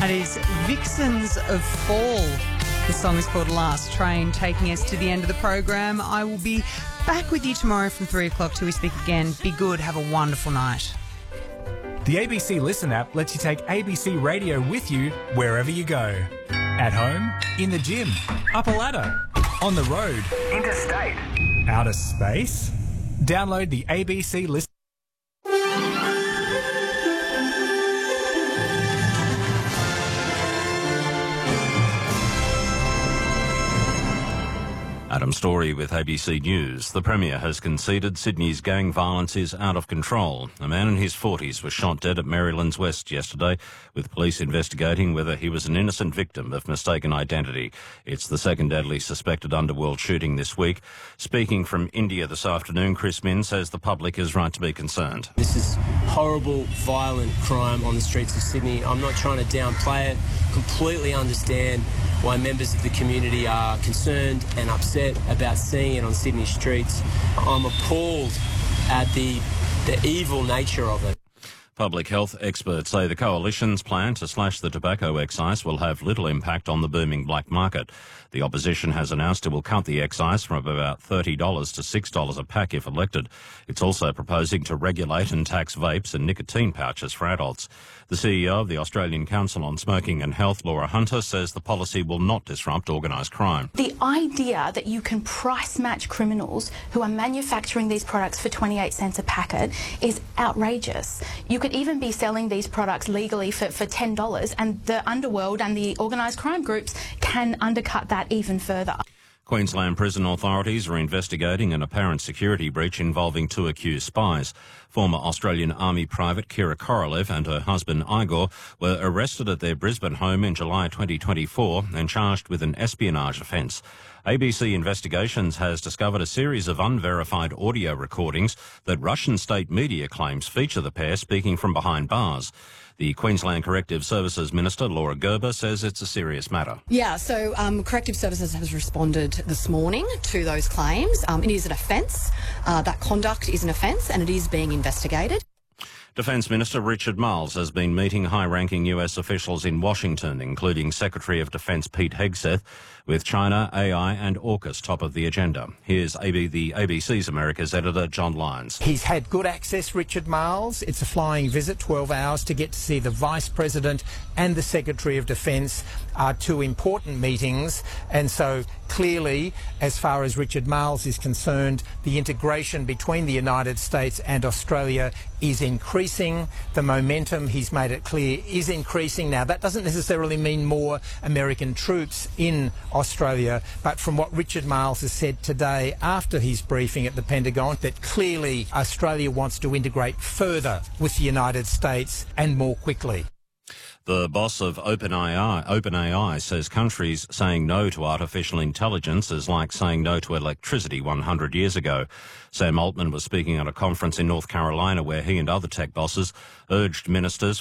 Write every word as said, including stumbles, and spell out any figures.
That is Vixens of Fall. The song is called Last Train, taking us to the end of the program. I will be back with you tomorrow from three o'clock till we speak again. Be good. Have a wonderful night. The A B C Listen app lets you take A B C Radio with you wherever you go. At home, in the gym, up a ladder, on the road, interstate, outer space. Download the A B C Listen. Adam Story with A B C News. The Premier has conceded Sydney's gang violence is out of control. A man in his forties was shot dead at Maryland's West yesterday, with police investigating whether he was an innocent victim of mistaken identity. It's the second deadly suspected underworld shooting this week. Speaking from India this afternoon, Chris Min says the public is right to be concerned. This is horrible, violent crime on the streets of Sydney. I'm not trying to downplay it. Completely understand why members of the community are concerned and upset about seeing it on Sydney streets. I'm appalled at the the evil nature of it. Public health experts say the Coalition's plan to slash the tobacco excise will have little impact on the booming black market. The opposition has announced it will cut the excise from about thirty dollars to six dollars a pack if elected. It's also proposing to regulate and tax vapes and nicotine pouches for adults. The C E O of the Australian Council on Smoking and Health, Laura Hunter, says the policy will not disrupt organised crime. The idea that you can price match criminals who are manufacturing these products for twenty-eight cents a packet is outrageous. You could even be selling these products legally for, for ten dollars, and the underworld and the organised crime groups can undercut that even further. Queensland prison authorities are investigating an apparent security breach involving two accused spies. Former Australian Army Private Kira Korolev and her husband Igor were arrested at their Brisbane home in July twenty twenty-four and charged with an espionage offence. A B C Investigations has discovered a series of unverified audio recordings that Russian state media claims feature the pair speaking from behind bars. The Queensland Corrective Services Minister, Laura Gerber, says it's a serious matter. Yeah, so um, Corrective Services has responded this morning to those claims. Um, it is an offence. Uh, that conduct is an offence and it is being investigated. Defence Minister Richard Marles has been meeting high-ranking U S officials in Washington, including Secretary of Defence Pete Hegseth, with China, A I and AUKUS top of the agenda. Here's A B, the A B C's America's editor, John Lyons. He's had good access, Richard Marles. It's a flying visit, twelve hours, to get to see the Vice President and the Secretary of Defence, are two important meetings. And so clearly, as far as Richard Marles is concerned, the integration between the United States and Australia is increasing. The momentum, he's made it clear, is increasing. Now, that doesn't necessarily mean more American troops in Australia, but from what Richard Marles has said today after his briefing at the Pentagon, that clearly Australia wants to integrate further with the United States and more quickly. The boss of OpenAI, OpenAI says countries saying no to artificial intelligence is like saying no to electricity one hundred years ago. Sam Altman was speaking at a conference in North Carolina where he and other tech bosses urged ministers